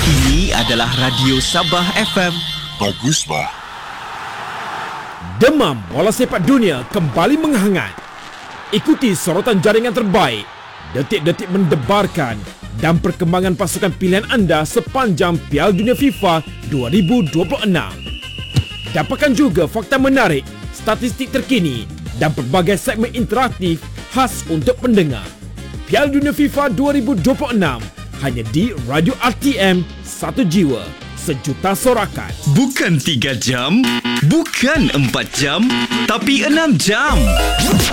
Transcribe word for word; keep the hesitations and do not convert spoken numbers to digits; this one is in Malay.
Ini adalah Radio Sabah F M. Bagus, bah. Demam bola sepak dunia kembali menghangat. Ikuti sorotan jaringan terbaik, detik-detik mendebarkan dan perkembangan pasukan pilihan anda sepanjang Piala Dunia FIFA dua ribu dua puluh enam. Dapatkan juga fakta menarik, statistik terkini dan pelbagai segmen interaktif khas untuk pendengar. Piala Dunia FIFA dua ribu dua puluh enam hanya di Radio R T M, satu jiwa, sejuta sorakan. Bukan tiga jam, bukan empat jam, tapi enam jam.